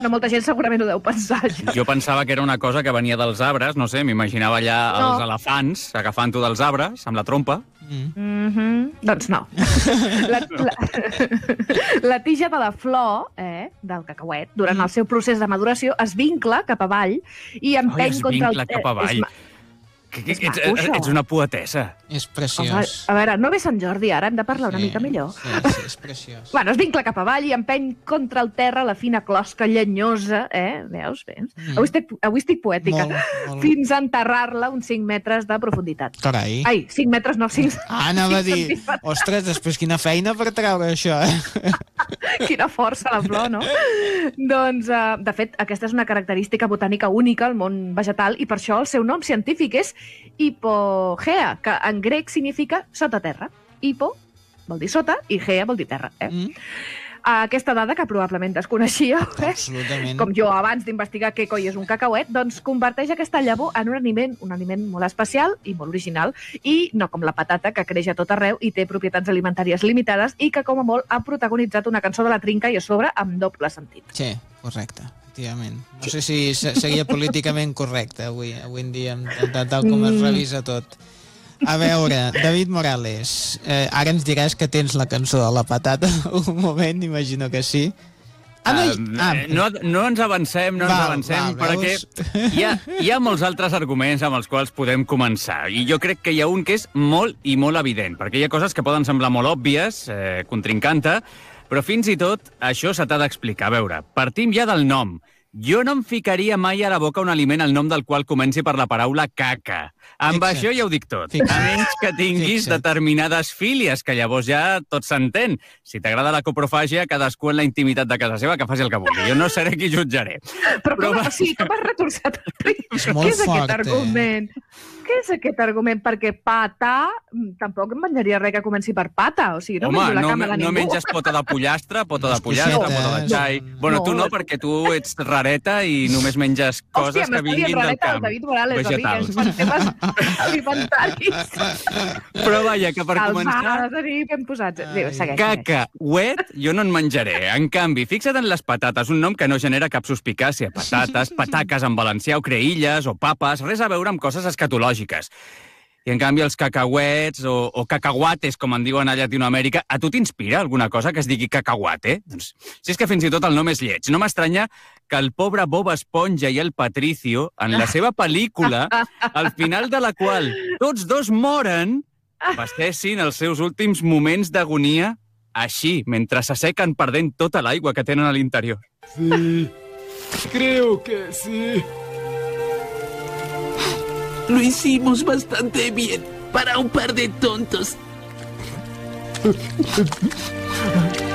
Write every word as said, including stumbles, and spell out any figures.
No, molta gent segurament ho deu pensar. Jo pensava que era una cosa que venia dels arbres, no sé, m'imaginava allà No. els elefants agafant-ho dels arbres, amb la trompa. Mm. Mm-hmm. Doncs no. La, la, la tija de la flor eh, del cacauet, durant Mm. el seu procés de maduració, es vincla cap avall i empeny Oi, es contra el... vincla cap avall. És ma- Que, que, És ets, maco, això. ets una poetessa. És A preciós. veure, no ve Sant Jordi ara, hem de parlar una Sí, mica millor. Sí, sí, és preciós. Bueno, es vincla cap avall i empeny contra el terra la fina closca llenyosa, eh? Veus? Veus? Mm. Avui, estic, avui estic poètica. Molt, molt. Fins a enterrar-la uns cinc metres de profunditat. Carai. Ai, cinc metres, no, cinc... Ah, anava a dir, cinc centímetres. ostres, després quina feina per treure això, eh? Quina força la flor, no? Doncs, uh, de fet, aquesta és una característica botànica única al món vegetal i per això el seu nom científic és hipogea, que en grec significa sota terra. Hipo vol dir sota i gea vol dir terra. Eh? Mm, Aquesta dada, que probablement desconeixíeu, eh? absolutament. com jo abans d'investigar què coi és un cacauet, doncs converteix aquesta llavor en un aliment, un aliment molt especial i molt original, i no com la patata, que creix a tot arreu i té propietats alimentàries limitades i que, com a molt, ha protagonitzat una cançó de la Trinca i a sobre amb doble sentit. Sí, correcte, efectivament. No sé si se- seria políticament correcte avui, avui en dia, tal, tal com es revisa tot. A veure, David Morales, eh, ara ens diràs que tens la cançó de la patata, un moment, imagino que sí. Ah, no, hi... Uh, ah, no, no ens avancem, no ens Val, avancem, val, perquè veus? hi ha, hi ha molts altres arguments amb els quals podem començar. I jo crec que hi ha un que és molt i molt evident, perquè hi ha coses que poden semblar molt òbvies, eh, contrincanta, però fins i tot això se t'ha d'explicar. A veure, partim ja del nom. Jo no em ficaria mai a la boca un aliment el nom del qual comenci per la paraula caca. Amb Fixa't. això ja ho dic tot. Fixa't. A menys que tinguis Fixa't. determinades fílies, que llavors ja tot s'entén. Si t'agrada la coprofàgia, cadascú en la intimitat de casa seva que faci el que vulgui. Jo no seré qui jutjaré. Però, Però com, va- o sigui, com has retorçat el riu? És Què molt és fort, aquest argument? Què és aquest argument? Perquè pata, mm, tampoc em menjaria res que comenci per pata. O sigui, no Home, menjo la no, cama de no ningú. menges pota de pollastre, pota de Les pollastre, coixetes. pota de xai... Bueno, No. tu no, perquè tu ets rareta i només menges coses Hòstia, que m'està dient vinguin del rareta el camp. David Morales, vegetals. amigues, per temes alimentaris. Però vaja, que per Els començar... ha de tenir ben posats. Diu, segueix, segueix. Cacauet jo no en menjaré. En canvi, fixa't en les patates, un nom que no genera cap suspicàcia. Patates, pataques en valencià o creïlles o papes, res a veure amb coses escatològiques. I en canvi els cacauets o, o cacahuates, com en diuen a Llatinoamèrica, a tu t'inspira alguna cosa que es digui cacahuate? Doncs, si és que fins i tot el nom és lleig. No m'estranya que el pobre Bob Esponja i el Patricio, en la seva pel·lícula, al final de la qual tots dos moren, passessin els seus últims moments d'agonia així, mentre s'assequen perdent tota l'aigua que tenen a l'interior. Sí, creo que sí. Lo hicimos bastante bien para un par de tontos.